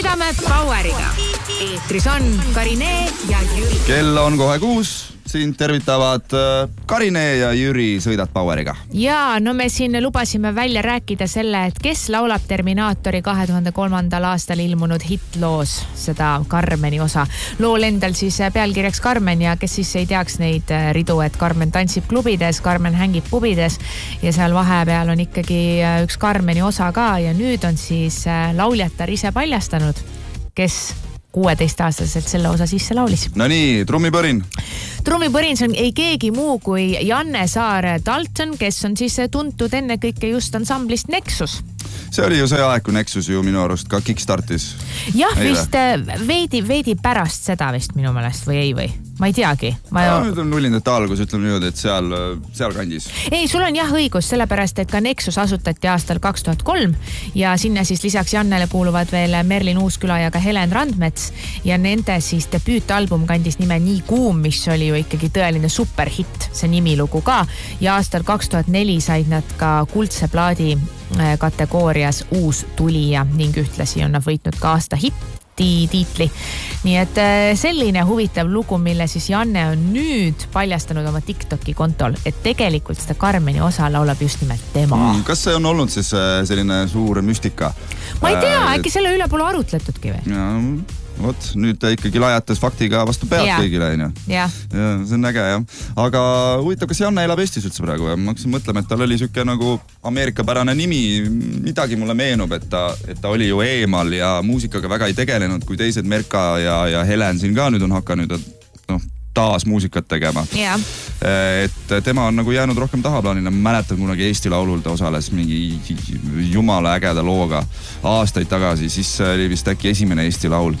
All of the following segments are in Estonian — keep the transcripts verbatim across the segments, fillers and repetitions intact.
sõidame Poweriga. Eetris on Karine ja Jüri. Kell on kohe kuus. Siin tervitavad Karine ja Jüri sõidad Poweriga. Ja, no me siin lubasime välja rääkida selle, et kes laulab Terminaatori kahe tuhande kolmandal aastal ilmunud hitloos seda Carmeni osa. Lool endal siis pealkirjaks Carmen ja kes siis ei teaks neid ridu, et Carmen tantsib klubides, Carmen hängib pubides ja seal vahepeal on ikkagi üks Carmeni osa ka ja nüüd on siis lauljatar ise paljastanud, kes kuueteist-aastaselt selle osa sisse laulis. No nii, trummipõrin. Trummipõrin on ei keegi muu kui Janne Saare Dalton, kes on siis tuntud enne kõike just ansamblist Nexus. See oli ju see aeg, kui Nexus ju minu arust ka kickstartis. Jah, vist veidi, veidi pärast seda vist minu meelest või ei või? Ma ei teagi. Ma ja, nüüd on nullindate algus, ütleme niimoodi, et seal, seal kandis. Ei, sul on jah õigus, sellepärast, et ka Nexus asutati aastal kaks tuhat kolm ja sinna siis lisaks Jannele kuuluvad veel Merlin Uusküla ja ka Helen Randmets ja nende siis debüütalbum kandis nime Nii kuum, mis oli ju ikkagi tõeline superhitt, see nimilugu ka ja aastal kaks tuhat neli said nad ka kuldse plaadi kategoorias uus tulija ning ühtlasi on nad võitnud ka aasta hitti tiitli. Nii et selline huvitav lugu, mille siis Janne on nüüd paljastanud oma TikToki kontol, et tegelikult seda Carmeni osa laulab just nimelt tema. Mm, kas see on olnud siis selline suur müstika? Ma ei tea, äkki selle üle pole arutletudki või? Ja, vot, nüüd ta ikkagi lajatas faktiga vastu pead kõigile. Ja. Ja, see on äge, jah. Aga huvitav, kas Janne elab Eestis üldse praegu? Ma hakkasin mõtlema, et tal oli siuke nagu Ameerika-pärane nimi. Midagi mulle meenub, et ta, et ta oli ju eemal ja muusikaga väga ei tegelenud, kui teised Merka ja, ja Helen siin ka nüüd on hakanud no, taas muusikat tegema. Ja. Et tema on nagu jäänud rohkem tahaplaanina. Ma mäletan kunagi Eesti Laulul ta osales mingi jumala ägeda looga aastaid tagasi. Siis oli vist äkki esimene Eesti Laul.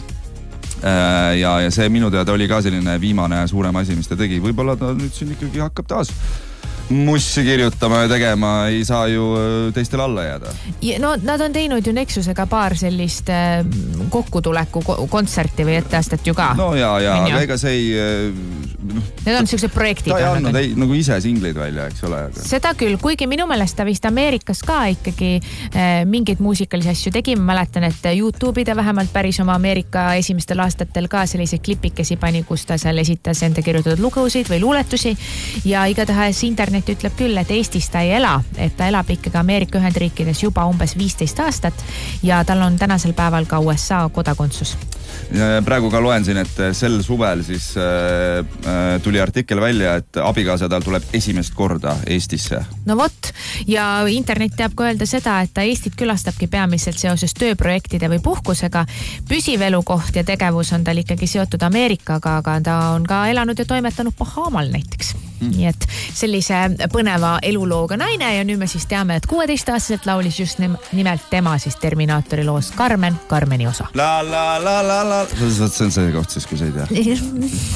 Ja, ja see minu teada oli ka selline viimane suurem asi, mis ta tegi. Võib-olla ta nüüd siin ikkagi hakkab taas mussi kirjutama ja tegema, ei saa ju teistel alla jääda. No nad on teinud ju Nexusega paar sellist kokkutuleku kontserti või etteastet ju ka. No ja, ja, aga ega see ei... No, Need on sellised projektid. Ta ei andnud ei, nagu ise singleid välja, eks ole. Aga... Seda küll, kuigi minu meelest ta vist Ameerikas ka ikkagi äh, mingeid muusikalisi asju tegi. Ma mäletan, et YouTube'i ta vähemalt päris oma Ameerika esimestel aastatel ka selliseid klipikesi pani, kus ta seal esitas enda kirjutatud lugusid või luuletusi ja igatahes internet ütleb küll, et Eestis ta ei ela, et ta elab ikkagi Ameerika Ühendriikides juba umbes viisteist aastat ja tal on tänasel päeval ka U S A kodakondsus. Praegu ka loen siin, et sel suvel siis äh, tuli artikkel välja, et abikaasa tal tuleb esimest korda Eestisse. No vot, ja internet teab ka öelda seda, et ta Eestit külastabki peamiselt seoses tööprojektide või puhkusega. Püsiv elukoht ja tegevus on tal ikkagi seotud Ameerikaga, aga ta on ka elanud ja toimetanud Bahamal näiteks. Mm. Nii et sellise põneva elulooga naine ja nüüd me siis teame, et kuueteist-aastaselt laulis just nimelt tema siis Terminaatori loost Carmen, Carmeni osa. La la la la la. See on see koht siis, kui sa ei tea.